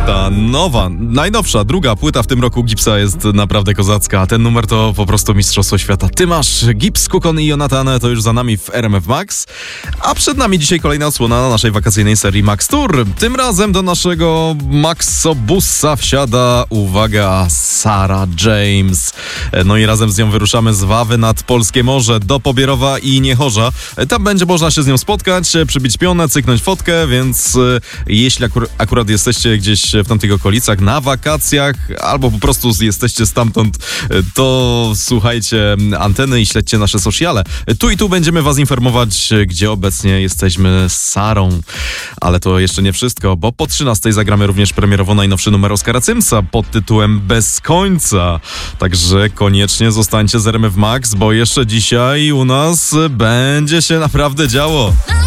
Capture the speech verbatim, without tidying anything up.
Ta nowa, najnowsza, druga płyta w tym roku Gipsa jest naprawdę kozacka. Ten numer to po prostu mistrzostwo świata. Ty masz Gips, Kukon i Jonathan, to już za nami w R M F Max. A przed nami dzisiaj kolejna odsłona na naszej wakacyjnej serii Max Tour. Tym razem do naszego Maxobusa wsiada, uwaga, Sarah James. No i razem z nią wyruszamy z Wawy nad Polskie Morze do Pobierowa i Niechorza. Tam będzie można się z nią spotkać, przybić pionę, cyknąć fotkę, więc jeśli akur- akurat jesteście gdzieś w tamtych okolicach na wakacjach albo po prostu jesteście stamtąd, to słuchajcie anteny i śledźcie nasze sociale. Tu i tu będziemy was informować, gdzie obecnie jesteśmy z Sarą. Ale to jeszcze nie wszystko, bo po trzynastej zagramy również premierowo najnowszy numer Oskara Cymsa pod tytułem Bez końca. Także koniecznie zostańcie z R M F Max, bo jeszcze dzisiaj u nas będzie się naprawdę działo.